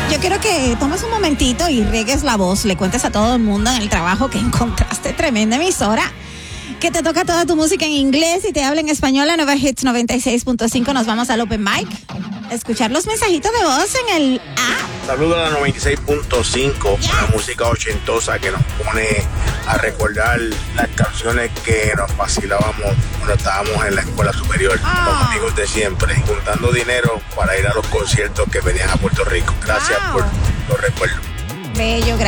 Yo quiero que tomes un momentito y riegues la voz, le cuentes a todo el mundo en el trabajo que encontraste tremenda emisora, que te toca toda tu música en inglés y te habla en español. La Nueva Hits 96.5. Nos vamos al Open Mic. Escuchar los mensajitos de voz en el app. Saludos a la 96.5, la música ochentosa que nos pone a recordar las canciones que nos vacilábamos cuando estábamos en la escuela superior, los amigos de siempre, juntando dinero para ir a los conciertos que venían a Puerto Rico. Gracias por los recuerdos. Bello, gracias.